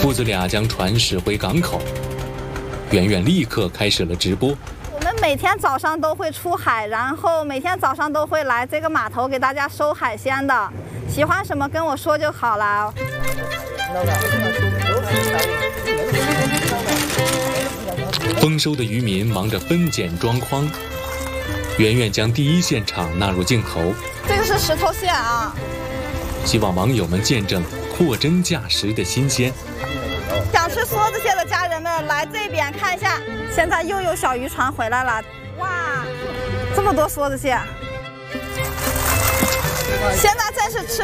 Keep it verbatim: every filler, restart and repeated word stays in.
父子俩将船驶回港口，圆圆立刻开始了直播。 我们每天早上都会出海，然后每天早上都会来这个码头给大家收海鲜的。喜欢什么跟我说就好了。 丰收的渔民忙着分拣装筐，圆圆将第一现场纳入镜头。 这个是石头蟹啊， 希望网友们见证货真价实的新鲜。 想吃梭子蟹的家人们来这边看一下，现在又有小渔船回来了，哇，这么多梭子蟹！现在正是吃